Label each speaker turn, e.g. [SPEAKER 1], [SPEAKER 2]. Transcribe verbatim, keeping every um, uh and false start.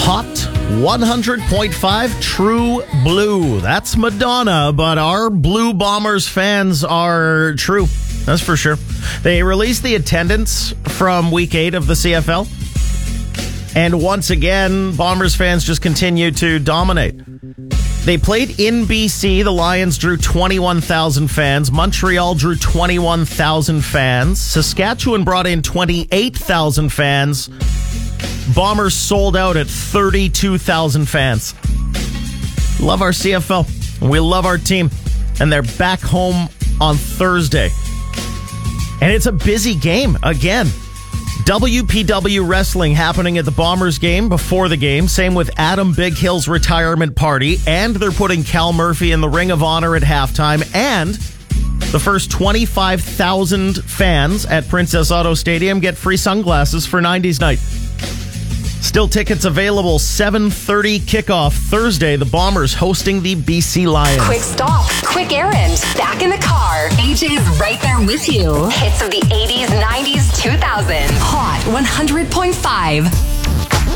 [SPEAKER 1] Hot one hundred point five True Blue. That's Madonna, but our Blue Bombers fans are true. That's for sure. They released the attendance from week eight of the C F L. And once again, Bombers fans just continue to dominate. They played in B C. The Lions drew twenty-one thousand fans. Montreal drew twenty-one thousand fans. Saskatchewan brought in twenty-eight thousand fans. Bombers sold out at thirty-two thousand fans. Love our C F L. We love our team. And they're back home on Thursday. And it's a busy game again. W P W Wrestling happening at the Bombers game before the game. Same with Adam Big Hill's retirement party. And they're putting Cal Murphy in the Ring of Honor at halftime. And the first twenty-five thousand fans at Princess Auto Stadium get free sunglasses for nineties night. Still tickets available. seven thirty kickoff Thursday. The Bombers hosting the B C Lions.
[SPEAKER 2] Quick stop. Quick errand. Back in the car. A J's right there with you. Hits of the eighties, nineties, two thousands. Hot one hundred point five.